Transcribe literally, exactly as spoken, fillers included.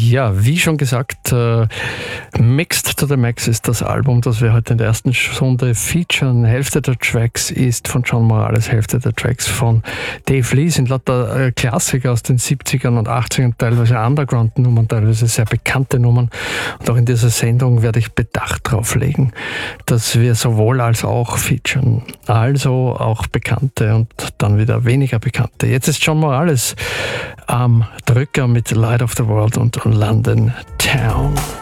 Ja, wie schon gesagt, äh, Mixed to the Max ist das Album, das wir heute in der ersten Stunde featuren. Hälfte der Tracks ist von John Morales, Hälfte der Tracks von Dave Lee, sind lauter äh, Klassiker aus den siebzigern und achtzigern, teilweise Underground-Nummern, teilweise sehr bekannte Nummern. Und auch in dieser Sendung werde ich Bedacht drauf legen, dass wir sowohl als auch featuren, also auch bekannte und dann wieder weniger bekannte. Jetzt ist John Morales am Drücker mit Light of the World und London Town.